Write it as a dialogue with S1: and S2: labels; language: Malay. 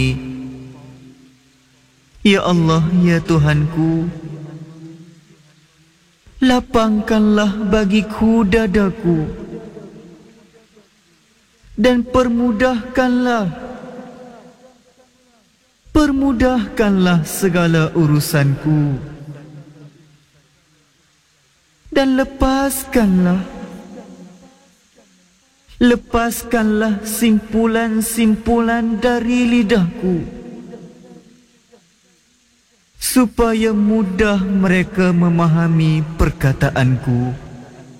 S1: Ya Allah, ya Tuhanku, lapangkanlah bagiku dadaku dan permudahkanlah segala urusanku dan lepaskanlah simpulan-simpulan dari lidahku supaya mudah mereka memahami perkataanku.